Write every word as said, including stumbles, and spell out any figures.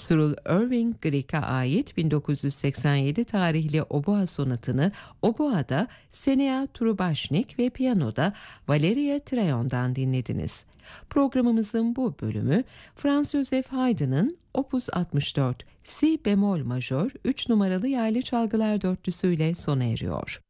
Cyril Irving Grieg'e ait bin dokuz yüz seksen yedi tarihli Oboa sonatını Oboa'da Senea Trubaşnik ve piyanoda Valeria Trayon'dan dinlediniz. Programımızın bu bölümü Franz Joseph Haydn'ın Opus altmış dört Si bemol majör üç numaralı yaylı çalgılar dörtlüsüyle sona eriyor.